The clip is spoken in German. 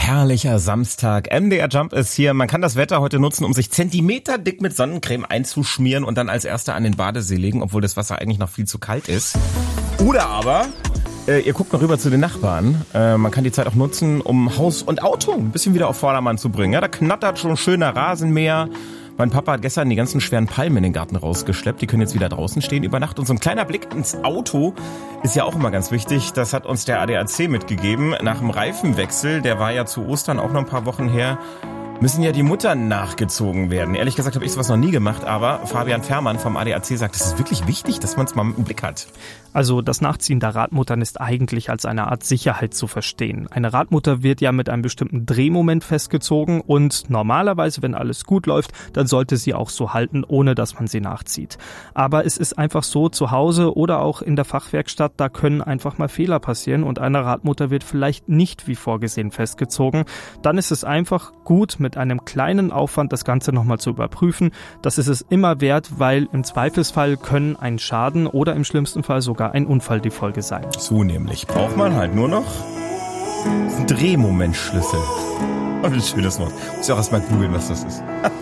herrlicher Samstag. MDR Jump ist hier. Man kann das Wetter heute nutzen, um sich zentimeterdick mit Sonnencreme einzuschmieren und dann als Erster an den Badesee legen, obwohl das Wasser eigentlich noch viel zu kalt ist. Oder aber ihr guckt mal rüber zu den Nachbarn. Man kann die Zeit auch nutzen, um Haus und Auto ein bisschen wieder auf Vordermann zu bringen. Ja, da knattert schon schöner Rasenmäher. Mein Papa hat gestern die ganzen schweren Palmen in den Garten rausgeschleppt. Die können jetzt wieder draußen stehen über Nacht. Und so ein kleiner Blick ins Auto ist ja auch immer ganz wichtig. Das hat uns der ADAC mitgegeben. Nach dem Reifenwechsel, der war ja zu Ostern auch noch ein paar Wochen her, müssen ja die Muttern nachgezogen werden. Ehrlich gesagt habe ich sowas noch nie gemacht, aber Fabian Fährmann vom ADAC sagt, es ist wirklich wichtig, dass man es mal im Blick hat. Also das Nachziehen der Radmuttern ist eigentlich als eine Art Sicherheit zu verstehen. Eine Radmutter wird ja mit einem bestimmten Drehmoment festgezogen und normalerweise, wenn alles gut läuft, dann sollte sie auch so halten, ohne dass man sie nachzieht. Aber es ist einfach so, zu Hause oder auch in der Fachwerkstatt, da können einfach mal Fehler passieren und eine Radmutter wird vielleicht nicht wie vorgesehen festgezogen. Dann ist es einfach gut, mit einem kleinen Aufwand das Ganze nochmal zu überprüfen. Das ist es immer wert, weil im Zweifelsfall können ein Schaden oder im schlimmsten Fall sogar ein Unfall die Folge sein. So nämlich. Braucht man halt nur noch einen Drehmomentschlüssel. Und ein schönes Wort. Muss ja auch erst mal googeln, was das ist.